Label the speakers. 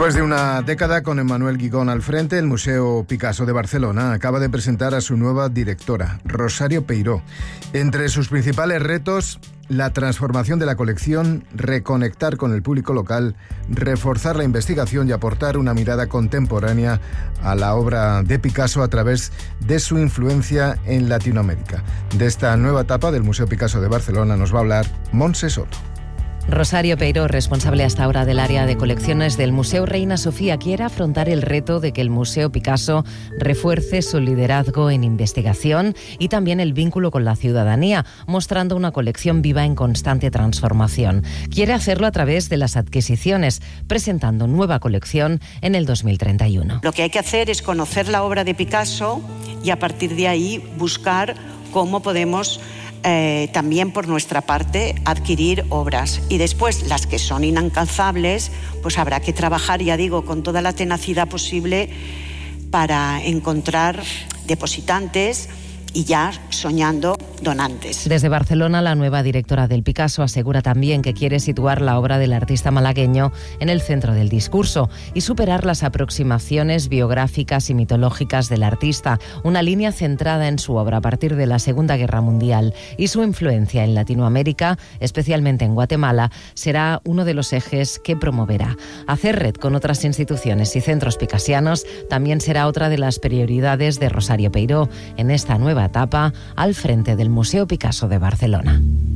Speaker 1: Después de una década con Emmanuel Guigón al frente, el Museo Picasso de Barcelona acaba de presentar a su nueva directora, Rosario Peiró. Entre sus principales retos, la transformación de la colección, reconectar con el público local, reforzar la investigación y aportar una mirada contemporánea a la obra de Picasso a través de su influencia en Latinoamérica. De esta nueva etapa del Museo Picasso de Barcelona nos va a hablar Montse Soto.
Speaker 2: Rosario Peiró, responsable hasta ahora del área de colecciones del Museo Reina Sofía, quiere afrontar el reto de que el Museo Picasso refuerce su liderazgo en investigación y también el vínculo con la ciudadanía, mostrando una colección viva en constante transformación. Quiere hacerlo a través de las adquisiciones, presentando nueva colección en el 2031.
Speaker 3: Lo que hay que hacer es conocer la obra de Picasso y a partir de ahí buscar cómo podemos también por nuestra parte adquirir obras, y después las que son inalcanzables pues habrá que trabajar, ya digo, con toda la tenacidad posible para encontrar depositantes y ya soñando donantes.
Speaker 2: Desde Barcelona, la nueva directora del Picasso asegura también que quiere situar la obra del artista malagueño en el centro del discurso y superar las aproximaciones biográficas y mitológicas del artista, una línea centrada en su obra a partir de la Segunda Guerra Mundial y su influencia en Latinoamérica, especialmente en Guatemala, será uno de los ejes que promoverá. Hacer red con otras instituciones y centros picasianos también será otra de las prioridades de Rosario Peiró en esta nueva etapa al frente del Museo Picasso de Barcelona.